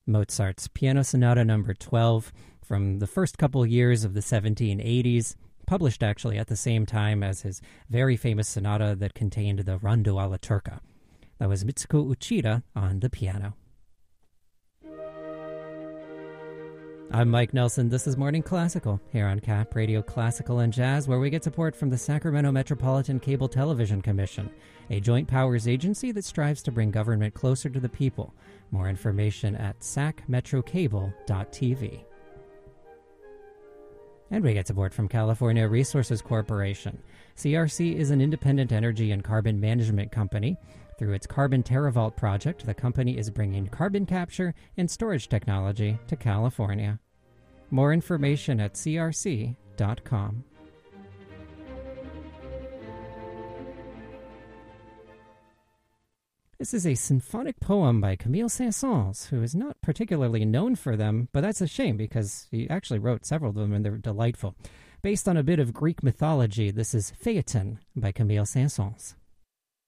Mozart's Piano Sonata Number 12 from the first couple years of the 1780s, published actually at the same time as his very famous sonata that contained the Rondo alla Turca. That was Mitsuko Uchida on the piano. I'm Mike Nelson. This is Morning Classical here on CAP Radio Classical and Jazz, where we get support from the Sacramento Metropolitan Cable Television Commission, a joint powers agency that strives to bring government closer to the people. More information at sacmetrocable.tv. And we get support from California Resources Corporation. CRC is an independent energy and carbon management company. Through its Carbon TerraVault project, the company is bringing carbon capture and storage technology to California. More information at crc.com. This is a symphonic poem by Camille Saint-Saëns, who is not particularly known for them, but that's a shame because he actually wrote several of them and they're delightful. Based on a bit of Greek mythology, this is Phaeton by Camille Saint-Saëns.